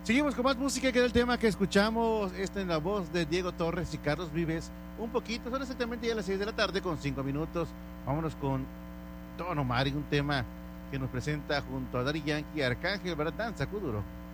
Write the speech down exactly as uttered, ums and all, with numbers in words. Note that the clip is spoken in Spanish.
Seguimos con más música, que era el tema que escuchamos, este en la voz de Diego Torres y Carlos Vives. Un poquito, son exactamente ya las seis de la tarde con cinco minutos. Vámonos con Don Omar y un tema que nos presenta junto a Daddy Yankee y Arcángel, ¿verdad? Danza Kuduro.